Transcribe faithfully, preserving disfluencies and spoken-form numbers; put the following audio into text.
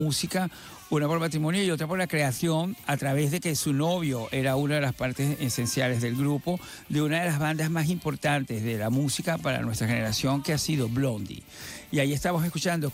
música, una por matrimonio y otra por la creación, a través de que su novio era una de las partes esenciales del grupo, de una de las bandas más importantes de la música para nuestra generación, que ha sido Blondie. Y ahí estamos escuchando